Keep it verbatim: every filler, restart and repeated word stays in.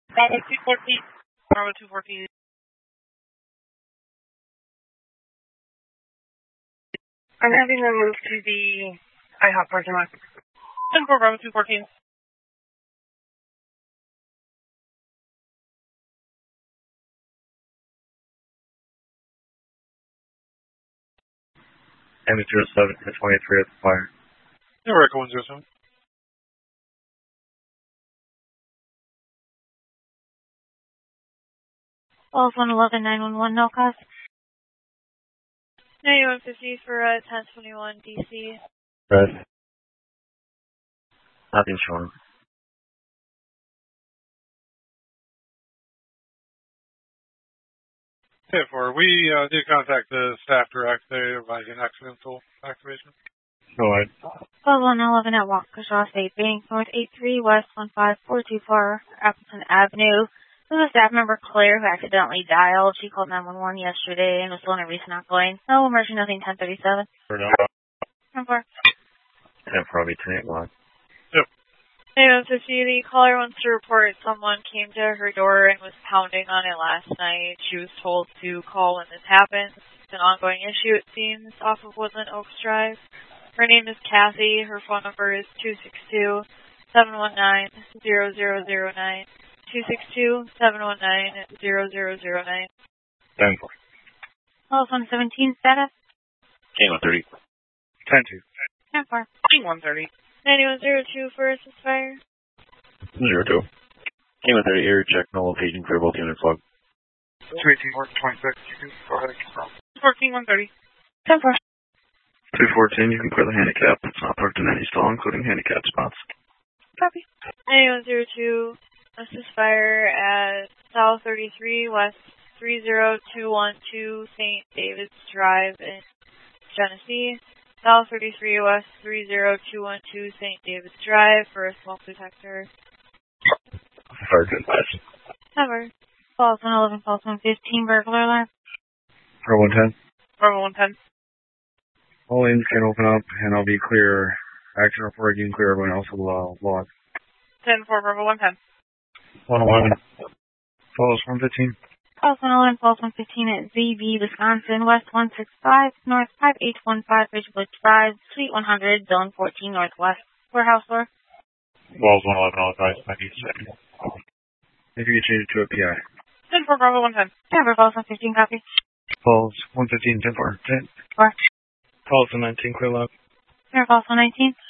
Bravo two fourteen. Bravo two fourteen. I'm having them move to the IHOP parking lot. ten four Bravo two fourteen. M zero seven to twenty-three at the fire. Yeah, Record one zero seven. Falls one eleven nine one one, no cost. ninety-one fifty for uh, ten twenty-one D C. Red. Nothing showing. ten four, we uh, did contact the staff direct. They advised an accidental activation. Go ahead. Falls one eleven at Waukesha State Bank, North eight three West one five four two four Appleton Avenue. This is a staff member, Claire, who accidentally dialed. She called nine one one yesterday and was still in a recent outgoing. No emergency, nothing, ten thirty-seven. ten four. ten four, I'll be ten eight one. Yep. ninety-one fifty, the caller wants to report someone came to her door and was pounding on it last night. She was told to call when this happens. It's an ongoing issue, it seems, off of Woodland Oaks Drive. Her name is Kathy. Her phone number is two six two, seven one nine, zero zero zero nine. two six two, seven one nine, zero zero zero nine. ten four. Falls one seventeen status. K one thirty. ten two. ten four. K one thirty. ninety-one zero two for assist fire. zero two. K one thirty, air check, no paging, clear both units log. two eighteen, twenty-six. Go ahead. fourteen one thirty. ten four. two fourteen, you can clear the handicap. It's not parked in any stall, including handicap spots. Copy. ninety-one zero two, assist fire at South thirty-three West three zero two one two Saint David's Drive in Genesee. South thirty-three West three zero two one two Saint David's Drive for a smoke detector. Fire to advise. Cover. Falls one eleven, falls one fifteen, burglar alarm. For one ten. Bravo one ten. All lanes can open up, and I'll be clear. Action report, you can clear everyone else will uh, log. ten four Bravo one ten. one eleven. Falls one fifteen. Falls one eleven, falls one fifteen at Z B, Wisconsin, West one six five, North five eight one five, Ridgewood Drive, Suite one hundred, Zone fourteen, Northwest. Warehouse door. Walls one eleven, all advised, ninety-seven. If you could change it to a P I. ten four Bravo one ten. Cover, falls one fifteen, copy. Falls one fifteen, ten four. ten. four. Falls one nineteen, clear log. Cover, falls one nineteen.